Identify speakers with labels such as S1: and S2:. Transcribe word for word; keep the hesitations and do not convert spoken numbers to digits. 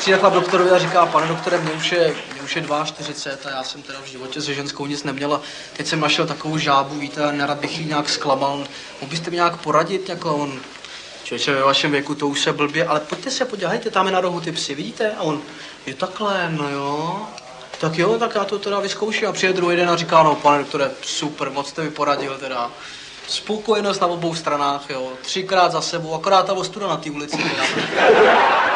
S1: přijde chlap doktorovi a říká, pane doktore, mě už je, mě už je čtyřicet dva a já jsem teda v životě se ženskou nic neměla. Teď jsem našel takovou žábu, víte, a nerad bych jí nějak zklamal. Mohl byste mi nějak poradit, jako on, člověče, ve vašem věku to už se blbě, ale pojďte se podívejte, tam je na rohu ty psy, vidíte? A on, je takhle, no jo. Tak jo, tak já to teda vyzkouším a přijde druhý den a říká, no pane doktore, super, moc jste mi poradil teda. Spokojenost na obou stranách, jo, třikrát za sebou, akorát ta ostuda na té ulici. Teda.